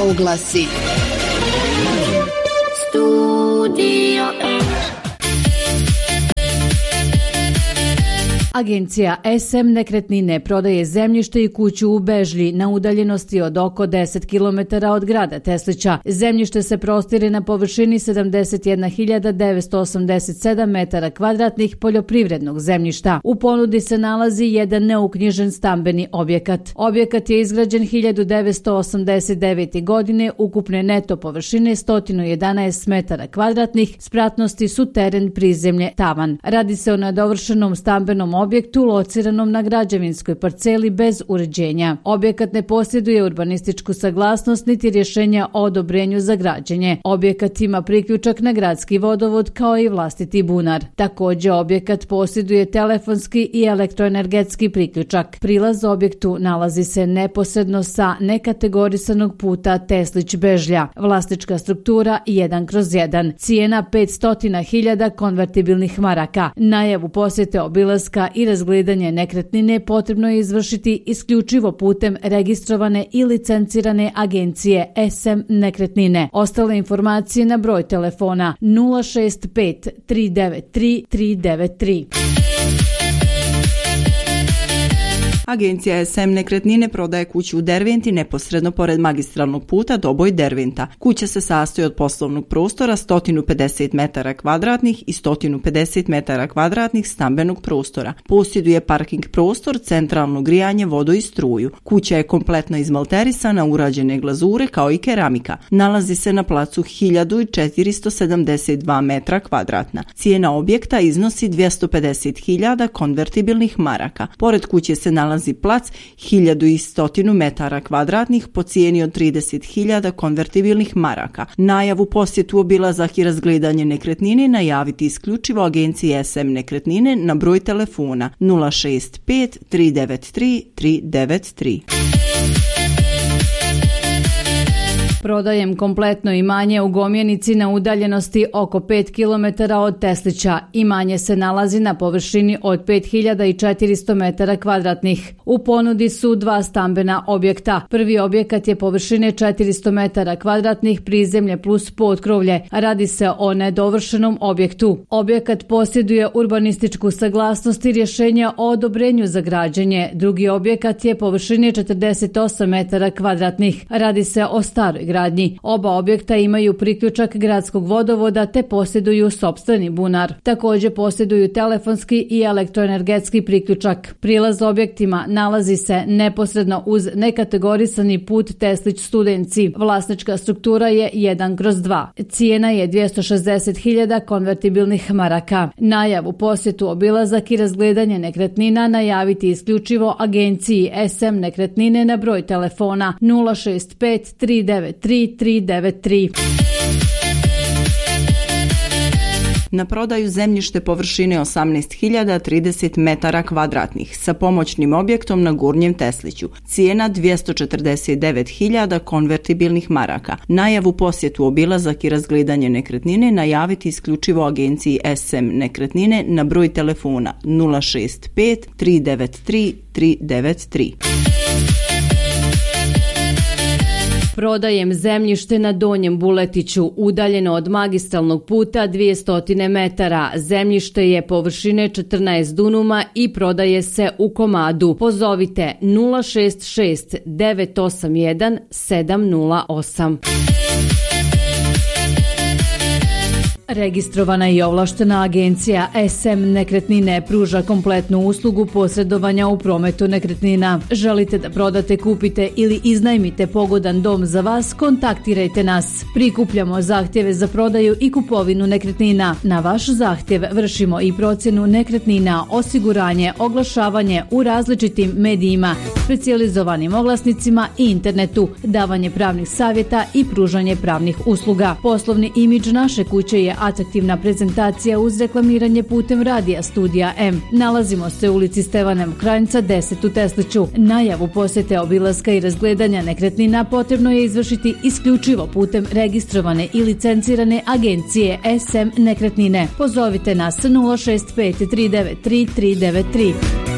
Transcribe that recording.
oglasi. Agencija SM Nekretnine prodaje zemljište i kuću u Bežlji na udaljenosti od oko 10 km od grada Teslića. Zemljište se prostire na površini 71.987 metara kvadratnih poljoprivrednog zemljišta. U ponudi se nalazi jedan neuknjižen stambeni objekat. Objekat je izgrađen 1989. godine, ukupne neto površine 111 metara kvadratnih, spratnosti su teren, prizemlje, tavan. Radi se o nedovršenom stambenom objektu lociranom na građevinskoj parceli bez uređenja. Objekat ne posjeduje urbanističku saglasnost niti rješenja o odobrenju za građenje. Objekat ima priključak na gradski vodovod kao i vlastiti bunar. Također objekat posjeduje telefonski i elektroenergetski priključak. Prilaz objektu nalazi se neposredno sa nekategorisanog puta Teslić-Bežlja. Vlasnička struktura 1/1. Cijena 500.000 konvertibilnih maraka. Najavu posjete obilaska i razgledanje nekretnine potrebno je izvršiti isključivo putem registrovane i licencirane agencije SM Nekretnine. Ostale informacije na broj telefona 065 393 393. Agencija SM Nekretnine prodaje kuću u Derventi neposredno pored magistralnog puta Doboj-Derventa. Kuća se sastoji od poslovnog prostora 150 metara kvadratnih i 150 metara kvadratnih stambenog prostora. Posjeduje parking prostor, centralno grijanje, vodu i struju. Kuća je kompletno izmalterisana, urađene glazure kao i keramika. Nalazi se na placu 1472 metra kvadratna. Cijena objekta iznosi 250.000 konvertibilnih maraka. Pored kuće se nalazi plac 1100 metara kvadratnih po cijeni od 30.000 konvertibilnih maraka. Najavu, posjetu, obilazak i razgledanje nekretnine najaviti isključivo agenciji SM Nekretnine na broj telefona 065 393 393. Prodajem kompletno imanje u Gomjenici na udaljenosti oko 5 km od Teslića. Imanje se nalazi na površini od 5400 metara kvadratnih. U ponudi su dva stambena objekta. Prvi objekat je površine 400 metara kvadratnih, prizemlje plus potkrovlje. Radi se o nedovršenom objektu. Objekat posjeduje urbanističku saglasnost i rješenja o odobrenju za građenje. Drugi objekat je površine 48 metara kvadratnih. Radi se o staroj gradnji. Oba objekta imaju priključak gradskog vodovoda te posjeduju sopstveni bunar. Također posjeduju telefonski i elektroenergetski priključak. Prilaz objektima nalazi se neposredno uz nekategorisani put Teslić Studenci. Vlasnička struktura je 1/2. Cijena je 260.000 konvertibilnih maraka. Najavu, posjetu, obilazak i razgledanje nekretnina najaviti isključivo agenciji SM Nekretnine na broj telefona 065 393 393. Na prodaju zemljište površine 18.030 metara kvadratnih sa pomoćnim objektom na Gornjem Tesliću. Cijena 249.000 konvertibilnih maraka. Najavu, posjetu, obilazak i razgledanje nekretnine najaviti isključivo agenciji SM Nekretnine na broj telefona 065 393 393. Prodajem zemljište na Donjem Buletiću, udaljeno od magistralnog puta 200 metara. Zemljište je površine 14 dunuma i prodaje se u komadu. Pozovite 066 981 708. Registrovana i ovlaštena agencija SM Nekretnine pruža kompletnu uslugu posredovanja u prometu nekretnina. Želite da prodate, kupite ili iznajmite pogodan dom za vas? Kontaktirajte nas. Prikupljamo zahtjeve za prodaju i kupovinu nekretnina. Na vaš zahtjev vršimo i procjenu nekretnina, osiguranje, oglašavanje u različitim medijima, specijalizovanim oglasnicima i internetu, davanje pravnih savjeta i pružanje pravnih usluga. Poslovni imidž naše kuće je atraktivna prezentacija uz reklamiranje putem radija Studija M. Nalazimo se u ulici Stevana Mokranjca 10 u Tesliću. Najavu posjete, obilaska i razgledanja nekretnina potrebno je izvršiti isključivo putem registrovane i licencirane agencije SM Nekretnine. Pozovite nas 065 393 393.